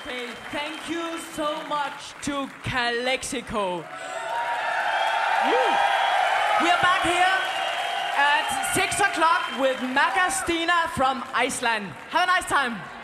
Okay, thank you so much to Calexico. We are back here at 6 o'clock with Maga Stina from Iceland. Have a nice time.